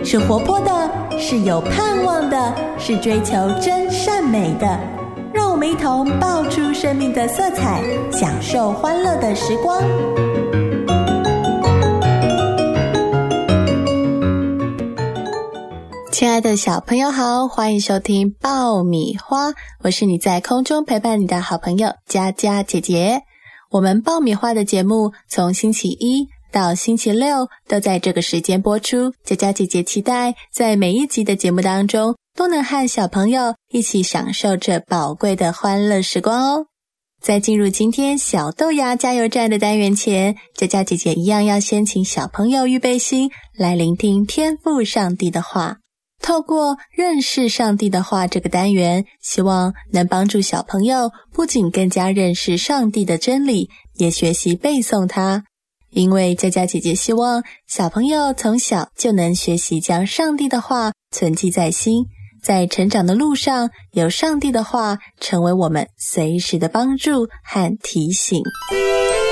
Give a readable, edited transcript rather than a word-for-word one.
是活泼的，是有盼望的，是追求真善美的。让我们一同爆出生命的色彩，享受欢乐的时光。亲爱的小朋友好，欢迎收听爆米花，我是你在空中陪伴你的好朋友佳佳姐姐。我们爆米花的节目从星期一到星期六都在这个时间播出，佳佳姐姐期待在每一集的节目当中都能和小朋友一起享受这宝贵的欢乐时光哦。在进入今天小豆芽加油站的单元前，佳佳姐姐一样要先请小朋友预备心，来聆听天父上帝的话。透过认识上帝的话这个单元，希望能帮助小朋友不仅更加认识上帝的真理，也学习背诵它。因为佳佳姐姐希望小朋友从小就能学习将上帝的话存记在心，在成长的路上，有上帝的话成为我们随时的帮助和提醒。